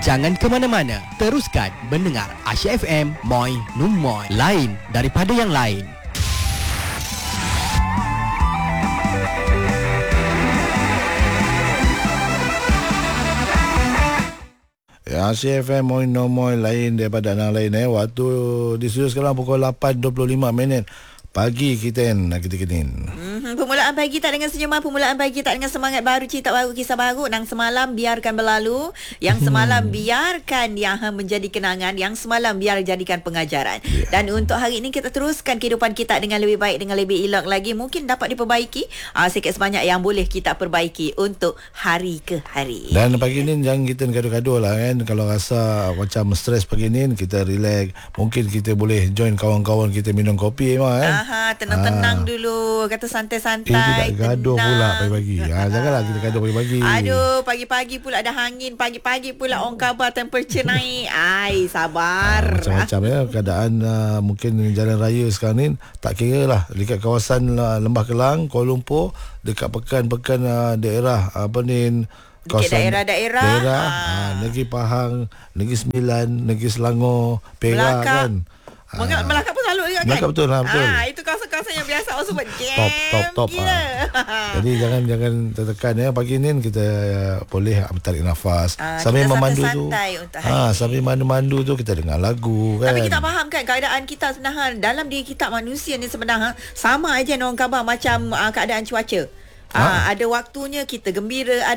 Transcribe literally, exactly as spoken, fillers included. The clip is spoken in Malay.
Jangan ke mana-mana. Teruskan mendengar Asia F M, Moi Numoy. Lain daripada yang lain. Ya, Asia F M, Moi Numoy, lain daripada yang lain. Eh. Waktu di studio sekarang pukul lapan dua puluh lima minit. Pagi kita nak kita kenin. Mm-hmm. Permulaan pagi tak dengan senyuman, permulaan pagi tak dengan semangat baru, cerita baru, kisah baru. Yang semalam biarkan berlalu, yang semalam biarkan yang menjadi kenangan, yang semalam biar jadikan pengajaran. Yeah. Dan untuk hari ini kita teruskan kehidupan kita dengan lebih baik, dengan lebih elok lagi. Mungkin dapat diperbaiki uh, sikit sebanyak yang boleh kita perbaiki untuk hari ke hari. Dan pagi ni jangan kita gaduh-gaduh lah kan. Kalau rasa macam stres pagi ni, kita relax. Mungkin kita boleh join kawan-kawan kita minum kopi mah kan. Aha, tenang-tenang ha. dulu. Kata santai-santai. Eh, tidak gaduh tenang. Pula pagi-pagi. Ha, janganlah kita gaduh pagi-pagi. Aduh, pagi-pagi pula ada angin. Pagi-pagi pula orang khabar temperature naik. Ai, sabar. Ha, macam-macam ya. Keadaan uh, mungkin jalan raya sekarang ni, tak kira lah. Dekat kawasan uh, Lembah Kelang, Kuala Lumpur, dekat pekan-pekan uh, daerah apa ni, kawasan daerah-daerah. Daerah, ha. Ha, Negeri Pahang, Negeri Sembilan, Negeri Selangor, Perak kan. Ha. Melaka pun selalu juga kan? Melaka betul lah, betul. Ah, itu kawasan-kawasan yang biasa orang sebut jam. Top, top, top. Ha. Jadi jangan jangan tertekan ya. Pagi ni kita uh, boleh tarik nafas. Ah, sambil memandu tu. Ha, sambil mandu-mandu tu kita dengar lagu kan. Tapi kita faham kan keadaan kita sebenarnya dalam diri kita manusia ni sebenarnya sama aja orang khabar macam uh, keadaan cuaca. Ha. Ah, ada waktunya kita gembira,